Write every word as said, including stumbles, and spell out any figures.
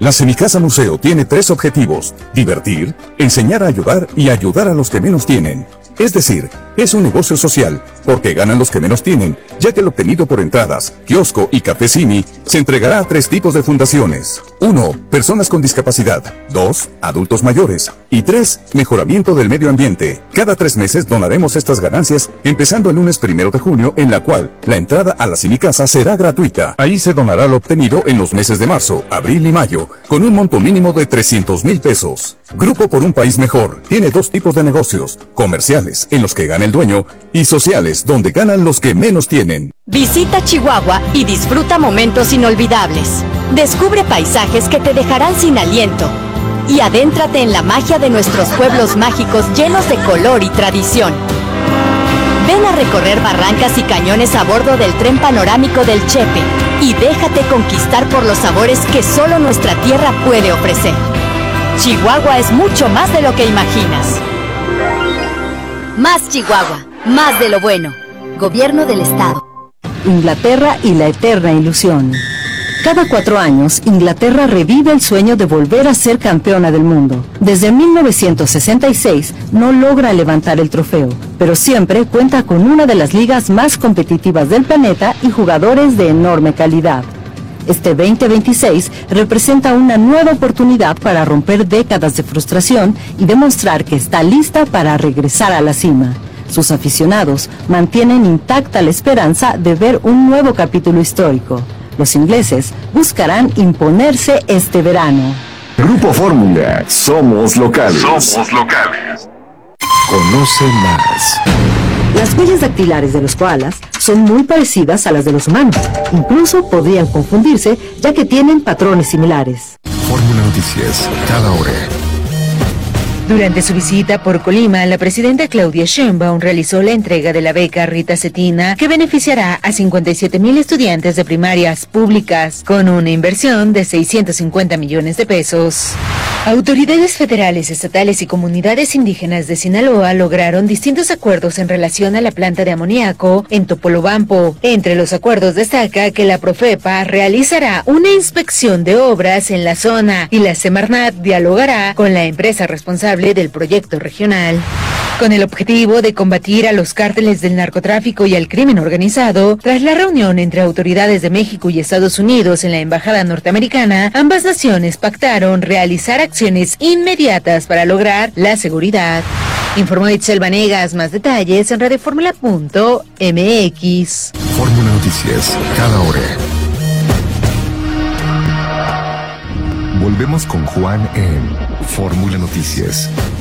La Semicasa Museo tiene tres objetivos: divertir, enseñar a ayudar y ayudar a los que menos tienen. Es decir, es un negocio social, porque ganan los que menos tienen, ya que lo obtenido por entradas, kiosco y café Simi se entregará a tres tipos de fundaciones. uno. Personas con discapacidad. dos. Adultos mayores. Y tres. Mejoramiento del medio ambiente. Cada tres meses donaremos estas ganancias, empezando el lunes primero de junio, en la cual la entrada a la Semicasa será gratuita. Ahí se donará lo obtenido en los meses de marzo, abril y mayo, con un monto mínimo de trescientos mil pesos. Grupo por un País Mejor tiene dos tipos de negocios: comerciales, en los que gana el dueño, y sociales, donde ganan los que menos tienen. Visita Chihuahua y disfruta momentos inolvidables. Descubre paisajes que te dejarán sin aliento. Y adéntrate en la magia de nuestros pueblos mágicos llenos de color y tradición. Ven a recorrer barrancas y cañones a bordo del tren panorámico del Chepe y déjate conquistar por los sabores que solo nuestra tierra puede ofrecer. Chihuahua es mucho más de lo que imaginas. Más Chihuahua, más de lo bueno. Gobierno del Estado. Inglaterra y la eterna ilusión. Cada cuatro años, Inglaterra revive el sueño de volver a ser campeona del mundo. Desde mil novecientos sesenta y seis no logra levantar el trofeo, pero siempre cuenta con una de las ligas más competitivas del planeta y jugadores de enorme calidad. Este veinte veintiséis representa una nueva oportunidad para romper décadas de frustración y demostrar que está lista para regresar a la cima. Sus aficionados mantienen intacta la esperanza de ver un nuevo capítulo histórico. Los ingleses buscarán imponerse este verano. Grupo Fórmula, somos locales. Somos locales. Conoce más. Las huellas dactilares de los koalas son muy parecidas a las de los humanos. Incluso podrían confundirse, ya que tienen patrones similares. Fórmula Noticias, cada hora. Durante su visita por Colima, la presidenta Claudia Sheinbaum realizó la entrega de la beca Rita Cetina, que beneficiará a cincuenta y siete mil estudiantes de primarias públicas, con una inversión de seiscientos cincuenta millones de pesos. Autoridades federales, estatales y comunidades indígenas de Sinaloa lograron distintos acuerdos en relación a la planta de amoníaco en Topolobampo. Entre los acuerdos destaca que la Profepa realizará una inspección de obras en la zona y la Semarnat dialogará con la empresa responsable del proyecto regional. Con el objetivo de combatir a los cárteles del narcotráfico y al crimen organizado, tras la reunión entre autoridades de México y Estados Unidos en la embajada norteamericana, ambas naciones pactaron realizar acciones inmediatas para lograr la seguridad. Informó Itzel Vanegas. Más detalles en radioformula punto m x. Fórmula Noticias, cada hora. Volvemos con Juan en Fórmula Noticias.